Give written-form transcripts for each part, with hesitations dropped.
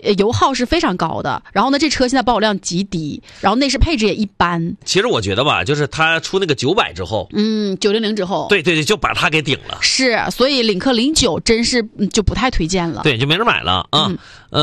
油耗是非常高的。然后呢，这车现在保有量极低，然后内饰配置也一般。 其实我觉得吧，就是它出那个900之后 ，900之后， 对，就把它给顶了。 是，所以领克09真是就不太推荐了。 对，就没人买了啊。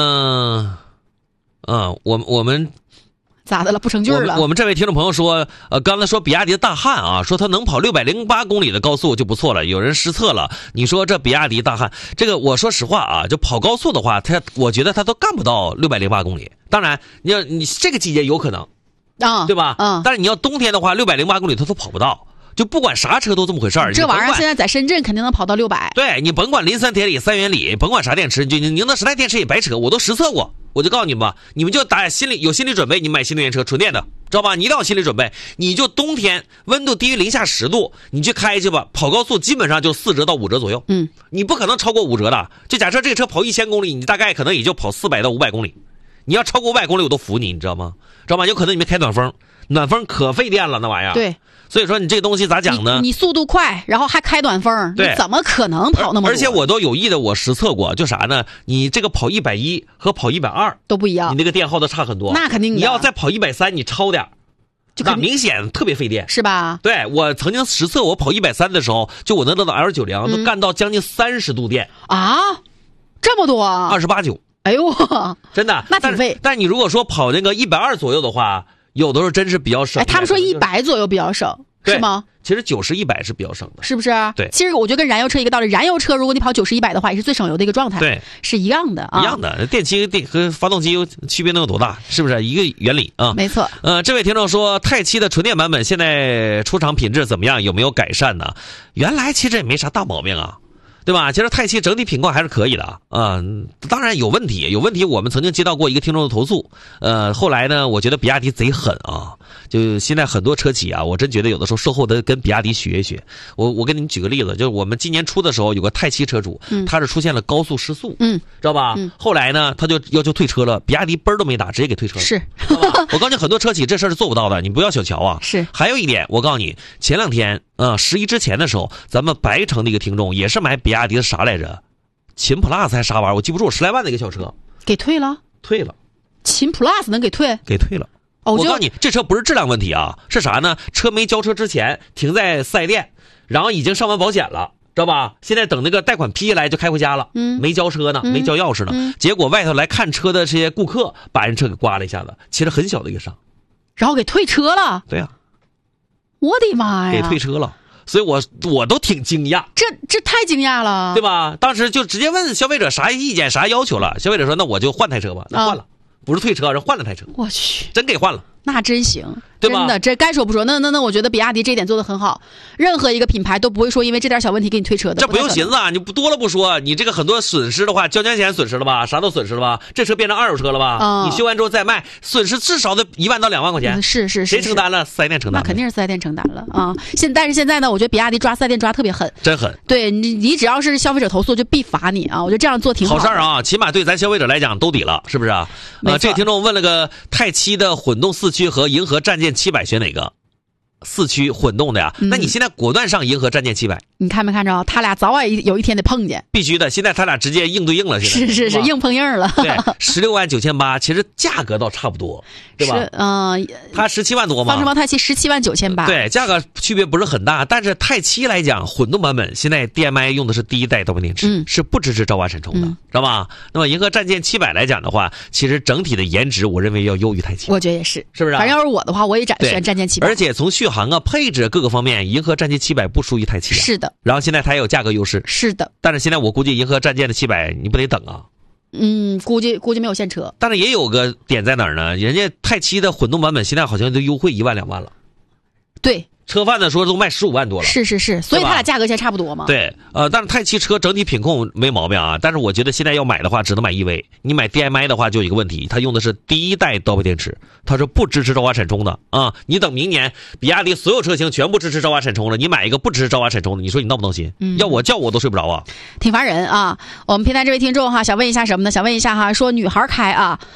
我们。 咋的了？不成句了？ 我们这位听众朋友说，刚才说比亚迪的大汉啊，说它能跑608公里的高速就不错了。有人失策了，你说这比亚迪大汉，这个我说实话啊，就跑高速的话，我觉得它都干不到608公里。当然，你这个季节有可能啊，对吧？但是你要冬天的话，608公里它都跑不到。就不管啥车都这么回事儿， 这玩意儿现在在深圳肯定能跑到600。 对，你甭管磷酸铁锂3元锂，甭管啥电池，你宁德时代电池也白扯，我都实测过。我就告诉你们吧，你们就有心理准备，你买新能源车纯电的，知道吧？你一定要有心理准备，你就冬天温度低于零下10度，你去开去吧，跑高速基本上就4折到5折左右。你不可能超过5折的。就假设这个车跑1000公里，你大概可能也就跑400到500公里。你要超过500公里，我都服你，你知道吗？有可能你们开暖风可费电了，那玩意儿。对。所以说你这个东西咋讲呢？ 你速度快，然后还开暖风，你怎么可能跑那么多？ 而且我都有意的我实测过，就啥呢？你这个跑110和跑120 都不一样， 你那个电耗都差很多。 那肯定的。 你要再跑130，你超点，那明显特别费电， 是吧？ 对，我曾经实测，我跑130的时候，就我能得到 L90，都干到将近30度电啊，这么多 ，28、9。 哎呦， 真的， 那挺费。 但你如果说跑那个120左右的话，有的时候真是比较省。 他们说100左右比较省，是吗？ 其实90、100是比较省的， 是不是？ 对， 其实我觉得跟燃油车一个道理，燃油车如果你跑90、100的话，也是最省油的一个状态， 对， 是一样的啊。 一样的，电机和发动机区别能有多大？是不是一个原理啊？ 没错。 这位听众说，泰7的纯电版本现在出厂品质怎么样？有没有改善呢？原来其实也没啥大毛病啊。对吧？其实泰7整体品控还是可以的啊，当然有问题。我们曾经接到过一个听众的投诉，后来呢，我觉得比亚迪贼狠啊，就现在很多车企啊，我真觉得有的时候售后的跟比亚迪学一学。我给你们举个例子，就是我们今年初的时候有个泰7车主，他是出现了高速失速，知道吧？后来呢，他就要求退车了，比亚迪嘣都没打，直接给退车了。 是， 我告诉你，很多车企这事儿是做不到的，你不要小瞧啊。 是， 还有一点，我告诉你，前2天11之前的时候，咱们白城的一个听众也是买比亚迪的啥来着？秦 Plus 还啥玩意儿？我记不住，10来万的一个小车， 给退了。秦 Plus 能给退了。我告诉你，这车不是质量问题啊，是啥呢？车没交车之前停在4S店，然后已经上完保险了，知道吧？现在等那个贷款批下来就开回家了，没交车呢，没交钥匙呢，结果外头来看车的这些顾客把人车给刮了一下子，其实很小的一个伤， 然后给退车了。 对呀， 我的妈呀， 给退车了。所以我都挺惊讶， 这太惊讶了， 对吧？当时就直接问消费者啥意见、啥要求了，消费者说那我就换台车吧，那换了，不是退车，是换了台车。 我去， 真给换了。 那真行， 对吧？ 真的，这该说不说。那我觉得比亚迪这一点做得很好，任何一个品牌都不会说因为这点小问题给你退车的。 这不用寻思啊，你不多了不说，你这个很多损失的话，交强险损失了吧，啥都损失了吧，这车变成二手车了吧？你修完之后再卖，损失至少得1万到2万块钱。 是， 谁承担了？4S店承担。 那肯定是4S店承担了啊。但是现在呢，我觉得比亚迪抓4S店抓特别狠， 真狠。 对你只要是消费者投诉就必罚你啊，我觉得这样做挺好的。 好事儿啊，起码对咱消费者来讲都抵了，是不是啊？这个听众问了个泰7的混动4驱和银河战舰700选哪个？4驱混动的呀，那你现在果断上银河战舰700， 你看没看着？他俩早晚有一天得碰见， 必须的。现在他俩直接硬对硬了，现在是硬碰硬了。 对，169800，其实价格倒差不多，对吧？它17万多嘛。 方程豹泰7179800， 对，价格区别不是很大，但是泰7来讲，混动版本现在 DMI 用的是第1代刀片电池，是不支持昭瓦闪充的，知道吧？那么银河战舰700来讲的话，其实整体的颜值，我认为要优于泰7。 我觉得也是， 是不是？ 反正要是我的话，我也选战舰700。 而且从续航啊、配置各个方面，银河战舰700不输于泰7。 是的。 然后现在它也有价格优势。 是的。 但是现在我估计银河战舰的700你不得等啊？ 估计没有现车。 但是也有个点在哪儿呢？人家泰7的混动版本现在好像都优惠1万2万了。 对。 车贩子说都卖15万多了， 是，所以它俩价格现在差不多嘛。 对，但是泰7车整体品控没毛病啊，但是我觉得现在要买的话，只能买EV。你买 DMI 的话，就有一个问题，它用的是第1代刀片电池，它是不支持昭瓦闪充的啊。你等明年比亚迪所有车型全部支持昭瓦闪充了，你买一个不支持昭瓦闪充的，你说你闹不闹心？要我叫我都睡不着啊， 挺烦人啊。我们平台这位听众哈，想问一下什么呢？想问一下哈，说女孩开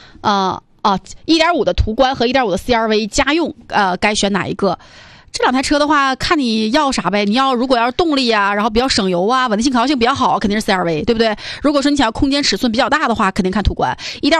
1.5的途观和1.5的 CR-V 家用，该选哪一个？这2台车的话，看你要啥呗。如果要是动力啊，然后比较省油啊，稳定性、可靠性比较好，肯定是 CR-V， 对不对？如果说你想要空间尺寸比较大的话，肯定看途观。1.5